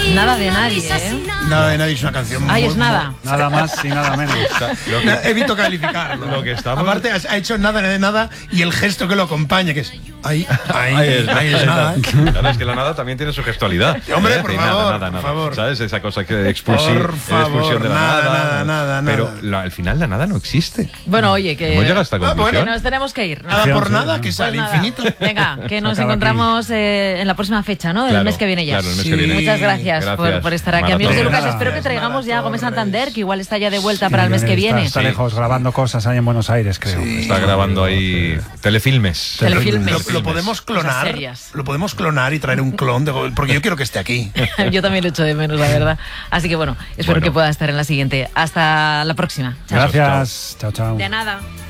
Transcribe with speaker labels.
Speaker 1: Nada de nadie, ¿eh?
Speaker 2: Nada de nadie es una canción
Speaker 1: Ay,
Speaker 2: muy,
Speaker 1: es nada.
Speaker 3: Nada más y nada menos.
Speaker 2: Evito calificarlo.
Speaker 4: Lo que estamos-
Speaker 2: Aparte, ha hecho nada de nada y el gesto que lo acompaña, que es. Ahí
Speaker 4: Ahí
Speaker 2: es nada.
Speaker 4: Claro, es que la nada también tiene su gestualidad.
Speaker 2: Hombre,
Speaker 4: Sí,
Speaker 2: por
Speaker 4: nada,
Speaker 2: favor,
Speaker 4: nada,
Speaker 2: por
Speaker 4: nada.
Speaker 2: favor.
Speaker 4: ¿Sabes? Esa cosa que expulsión,
Speaker 2: Por favor,
Speaker 4: expulsión de la
Speaker 2: nada,
Speaker 4: nada.
Speaker 2: nada.
Speaker 4: Pero al final la nada no existe.
Speaker 1: Bueno, oye, que...
Speaker 4: Hemos llegado a esta conclusión.
Speaker 1: Que nos tenemos que ir, ¿no?
Speaker 2: Nada por
Speaker 3: Sí,
Speaker 2: nada,
Speaker 3: sí.
Speaker 2: que sale
Speaker 1: Pues nada.
Speaker 2: infinito.
Speaker 1: Venga, que nos
Speaker 3: acaba
Speaker 1: encontramos en la próxima fecha, ¿no? Del
Speaker 4: Claro,
Speaker 1: mes que viene ya.
Speaker 4: claro, el mes
Speaker 2: Sí.
Speaker 4: que viene.
Speaker 1: Muchas gracias,
Speaker 4: Gracias.
Speaker 1: por estar aquí.
Speaker 4: Maratón.
Speaker 1: Amigos de Lucas,
Speaker 3: Nada.
Speaker 1: espero que traigamos ya a Gómez Santander, que igual está ya de vuelta para el mes que
Speaker 3: Está-
Speaker 1: viene.
Speaker 3: Está
Speaker 4: Sí.
Speaker 3: lejos grabando cosas ahí en Buenos Aires, creo.
Speaker 4: Está grabando ahí telefilmes.
Speaker 1: Telefilmes.
Speaker 2: Lo podemos
Speaker 1: Cosas
Speaker 2: clonar.
Speaker 1: serias.
Speaker 2: Lo podemos clonar y traer un clon de porque yo quiero que esté aquí.
Speaker 1: Yo también lo echo de menos, la verdad. Así que bueno, espero
Speaker 4: Bueno.
Speaker 1: que pueda estar en la siguiente. Hasta la próxima. Chao.
Speaker 3: Gracias. Chao, chao.
Speaker 1: De nada.